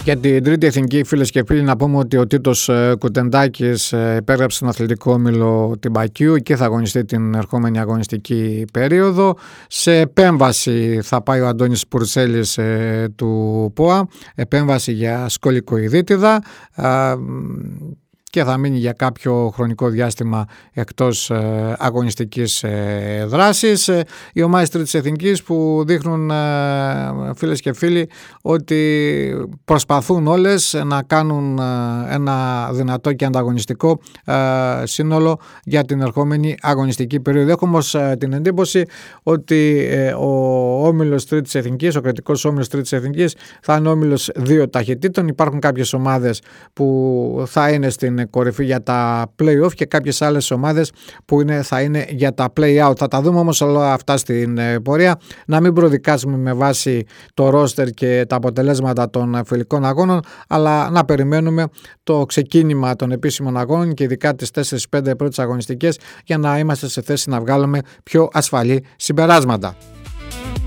Για την τρίτη εθνική, φίλες και φίλοι, να πούμε ότι ο Τίτος Κουτεντάκης υπέγραψε τον αθλητικό όμιλο Τυμπακίου και θα αγωνιστεί την ερχόμενη αγωνιστική περίοδο. Σε επέμβαση θα πάει ο Αντώνης Πουρτσέλης του ΠΟΑ, επέμβαση για σκολικοειδίτιδα, και θα μείνει για κάποιο χρονικό διάστημα εκτός αγωνιστικής δράσης. Οι ομάδες τρίτης εθνικής που δείχνουν, φίλες και φίλοι, ότι προσπαθούν όλες να κάνουν ένα δυνατό και ανταγωνιστικό σύνολο για την ερχόμενη αγωνιστική περίοδο. Έχω όμως την εντύπωση ότι ο όμιλος τρίτης εθνικής, ο κρατικός όμιλος τρίτης εθνικής, θα είναι όμιλος δύο ταχυτήτων. Υπάρχουν κάποιες ομάδες που θα είναι στην κορυφή για τα play-off και κάποιες άλλες ομάδες που θα είναι για τα play-out. Θα τα δούμε όμως όλα αυτά στην πορεία. Να μην προδικάσουμε με βάση το ρόστερ και τα αποτελέσματα των φιλικών αγώνων, αλλά να περιμένουμε το ξεκίνημα των επίσημων αγώνων και ειδικά τις 4-5 πρώτες αγωνιστικές για να είμαστε σε θέση να βγάλουμε πιο ασφαλή συμπεράσματα.